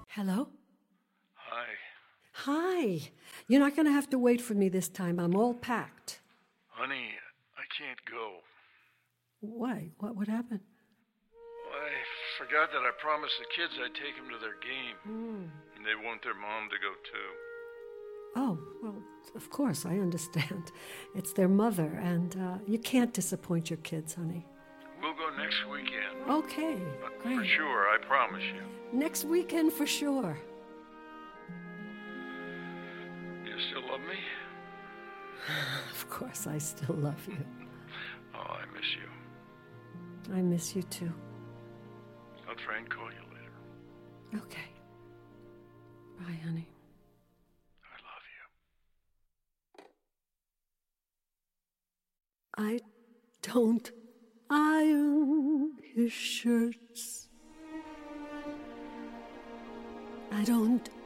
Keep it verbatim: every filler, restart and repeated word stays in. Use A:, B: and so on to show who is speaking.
A: Hello?
B: Hi.
A: Hi. You're not going to have to wait for me this time. I'm all packed.
B: Honey, I can't go.
A: Why? What what happened?
B: I forgot that I promised the kids I'd take them to their game.
A: Mm.
B: And they want their mom to go too.
A: Oh, well, of course, I understand. It's their mother, and uh, you can't disappoint your kids, honey.
B: We'll go next weekend.
A: Okay,
B: Uh,
A: great.
B: For sure, I promise you.
A: Next weekend for sure.
B: You still love me?
A: Of course, I still love you.
B: Oh, I miss you.
A: I miss you too.
B: I'll try and call you later.
A: Okay. Bye, honey.
B: I love you.
A: I don't iron his shirts. I don't